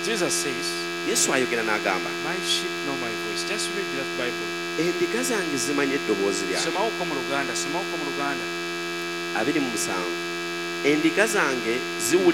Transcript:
Jesus says, Yesu ayogera n'agamba, my sheep know my voice. Just read that Bible. endiga zange zimanye eddoboozi lyange. Somawo ko mu Luganda. 27 endiga zange ziwulira